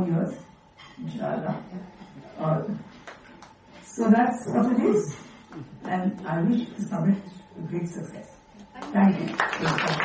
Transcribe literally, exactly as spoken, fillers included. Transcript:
more years, inshallah. Uh, so that's what it is, and I wish the summit a great success. Thank you.